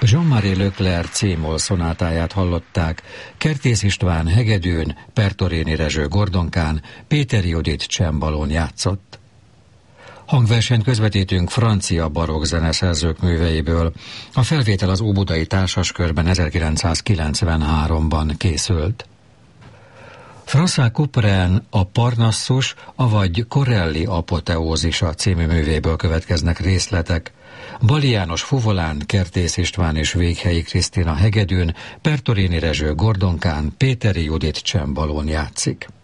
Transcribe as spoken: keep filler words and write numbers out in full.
Jean-Marie Leclerc C-moll szonátáját hallották, Kertész István hegedűn, Pertorini Rezső gordonkán, Péter Judit csembalón játszott. Hangversenyt közvetítünk francia barokk zeneszerzők műveiből. A felvétel az Óbudai Társaskörben ezerkilencszázkilencvenháromban készült. François Couperin a Parnassus, avagy Corelli apoteózisa című művéből következnek részletek. Bali János fuvolán, Kertész István és Véghelyi Krisztina hegedűn, Pertorini Rezső gordonkán, Péteri Judit csembalón játszik.